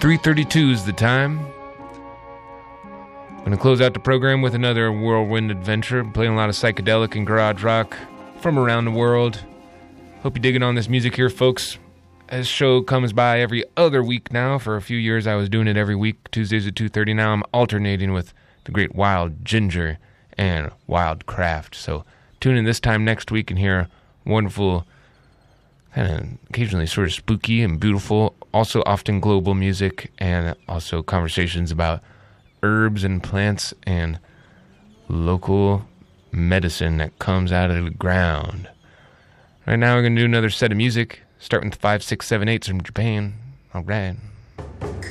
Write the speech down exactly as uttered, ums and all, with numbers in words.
three thirty-two is the time. I'm going to close out the program with another whirlwind adventure. I'm playing a lot of psychedelic and garage rock from around the world. Hope you're digging on this music here, folks. This show comes by every other week now. For a few years, I was doing it every week, Tuesdays at two thirty. Now I'm alternating with the great Wild Ginger and Wild Craft. So tune in this time next week and hear wonderful, kind of occasionally sort of spooky and beautiful, also often global music, and also conversations about herbs and plants and local medicine that comes out of the ground. Right now we're going to do another set of music, starting with five, six, seven, eights from Japan. All right.